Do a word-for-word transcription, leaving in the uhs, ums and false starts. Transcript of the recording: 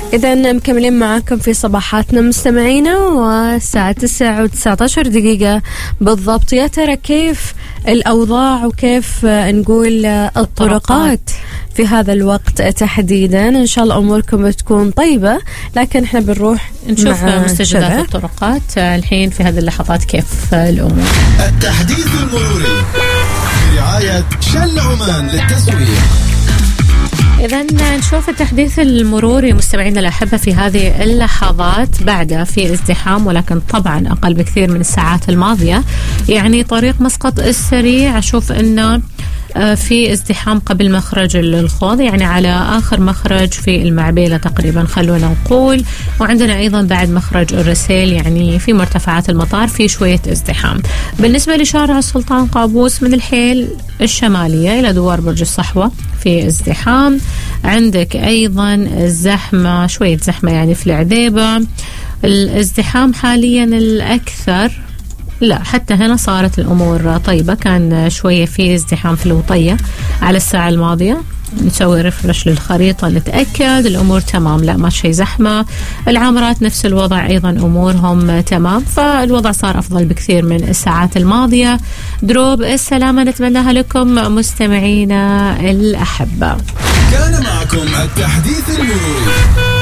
إذا مكملين معاكم في صباحاتنا مستمعينا، والساعة تسعة وتسعة عشر دقيقة بالضبط. يا ترى كيف الأوضاع وكيف نقول الطرقات في هذا الوقت تحديدا؟ إن شاء الله أموركم تكون طيبة، لكن إحنا بنروح نشوف مستجدات الطرقات الحين في هذه اللحظات كيف الأمور. التحديث المروري برعاية شل عمان للتسويق. إذا نشوف التحديث المروري مستمعينا الأحبة في هذه اللحظات. بعد في ازدحام، ولكن طبعا أقل بكثير من الساعات الماضية. يعني طريق مسقط السريع أشوف أنه في ازدحام قبل مخرج الخوض، يعني على آخر مخرج في المعبيلة تقريبا خلونا نقول. وعندنا أيضا بعد مخرج الرسيل، يعني في مرتفعات المطار في شوية ازدحام. بالنسبة لشارع السلطان قابوس من الحيل الشمالية إلى دوار برج الصحوة في ازدحام. عندك أيضا الزحمة، شوية زحمة يعني في العذيبة. الازدحام حاليا الأكثر، لا حتى هنا صارت الأمور طيبة. كان شوية في ازدحام في الوطية على الساعة الماضية. نسوي ريفرش للخريطة نتأكد الأمور تمام، لا ما شيء زحمة. العامرات نفس الوضع أيضا أمورهم تمام، فالوضع صار أفضل بكثير من الساعات الماضية. دروب السلامة نتمناها لكم مستمعينا الأحبة. كان معكم التحديث المروري